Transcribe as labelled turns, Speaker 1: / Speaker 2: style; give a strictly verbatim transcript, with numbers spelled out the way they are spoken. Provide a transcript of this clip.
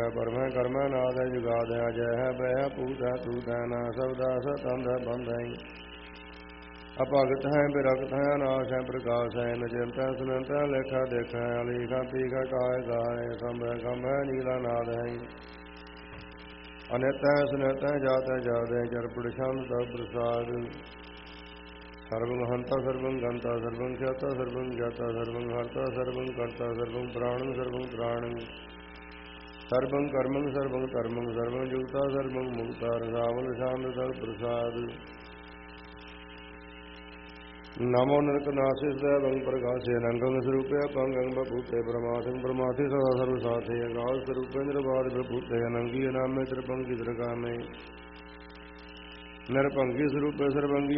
Speaker 1: परमह कर्म नाद है जुगाद है अजय है भय है पूत है तूत है ना सबदास है तंद है बंद है अभगत है विरक्त है अनाश है प्रकाश है नचिंत है सुनंत है लेखा देख है अलीखा पीखा काय गाय कम है कम है नीला नाद है अनित है सुनित है जात है जात है जरपुर शांत प्रसाद सर्वं हंता सर्वं गंता सर्वं ख्याता सर्वं ज्ञाता सर्वं हर्ता सर्वं कर्ता सर्वं प्राणं सर्वं प्राणं सर्वं कर्मं सर्वं धर्मं सर्वं युक्ता सर्वं मुक्ता रावल शांत प्रसाद नमो नरकनाशे दैवं प्रकाशे नंगं स्वरूपे पंगं बभूते प्रमाथं प्रमाथे सदा सर्वसाथे अकाल स्वरूपेन्द्र बाद बभूते अनंगी नामे त्रिपंगी त्रिकामे नरपंगी स्वरूपे सर्वंगी